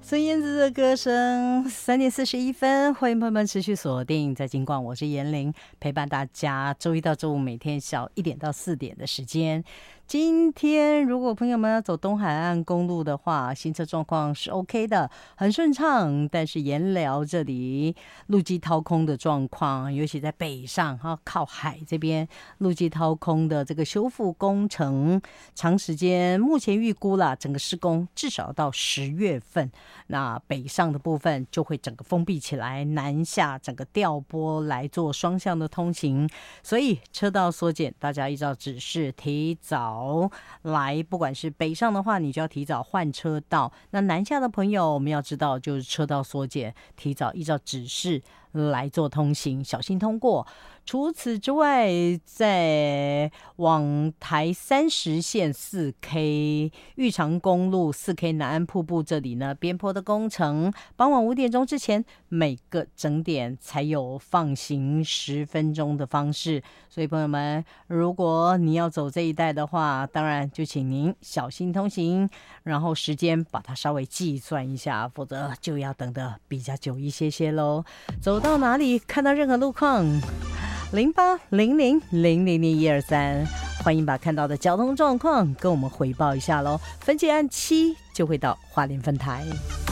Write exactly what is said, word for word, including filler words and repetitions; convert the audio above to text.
孙燕姿的歌声，三点四十一分，欢迎朋友们持续锁定在金广，我是妍玲，陪伴大家周一到周五每天下午一点到四点的时间。今天如果朋友们要走东海岸公路的话，行车状况是 OK 的，很顺畅。但是盐寮这里路基掏空的状况，尤其在北上哈，靠海这边路基掏空的这个修复工程，长时间目前预估啦，整个施工至少到十月份。那北上的部分就会整个封闭起来，南下整个调拨来做双向的通行，所以车道缩减，大家依照指示提早来，不管是北上的话，你就要提早换车道。那南下的朋友，我们要知道就是车道缩减，提早依照指示来做通行，小心通过。除此之外，在往台三十线四 K 玉长公路四 K 南安瀑布这里呢，边坡的工程，傍晚五点钟之前，每个整点才有放行十分钟的方式。所以朋友们，如果你要走这一带的话，当然就请您小心通行，然后时间把它稍微计算一下，否则就要等得比较久一些些咯。走到哪里看到任何路况，零八零零零零零一二三，欢迎把看到的交通状况跟我们回报一下咯。分解按七就会到花莲分台。